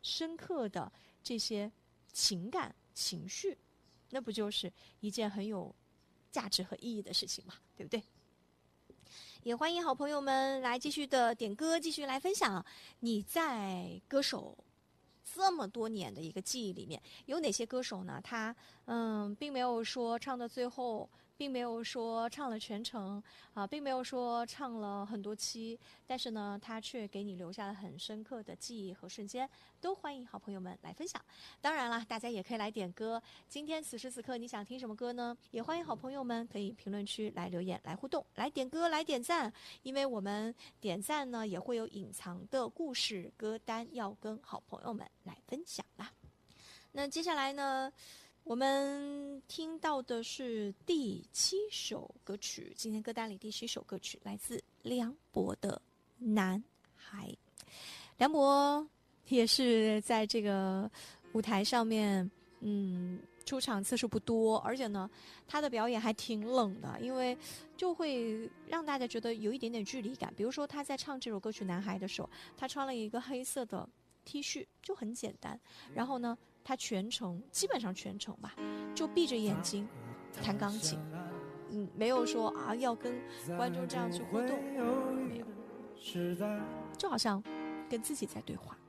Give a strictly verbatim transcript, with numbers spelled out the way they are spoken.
深刻的这些情感情绪，那不就是一件很有价值和意义的事情嘛，对不对？也欢迎好朋友们来继续的点歌，继续来分享你在歌手这么多年的一个记忆里面，有哪些歌手呢？他嗯，并没有说唱到最后，并没有说唱了全程啊、呃，并没有说唱了很多期，但是呢，他却给你留下了很深刻的记忆和瞬间，都欢迎好朋友们来分享。当然了，大家也可以来点歌。今天此时此刻你想听什么歌呢？也欢迎好朋友们可以评论区来留言、来互动、来点歌、来点赞。因为我们点赞呢也会有隐藏的故事歌单要跟好朋友们来分享啦。那接下来呢，我们听到的是第七首歌曲，今天歌单里第七首歌曲来自梁博的《男孩》。梁博也是在这个舞台上面，嗯，出场次数不多，而且呢，他的表演还挺冷的，因为就会让大家觉得有一点点距离感。比如说他在唱这首歌曲《男孩》的时候，他穿了一个黑色的 T 恤，就很简单。然后呢，他全程基本上全程吧，就闭着眼睛弹钢琴，嗯，没有说啊要跟观众这样去互动，没有，就好像跟自己在对话。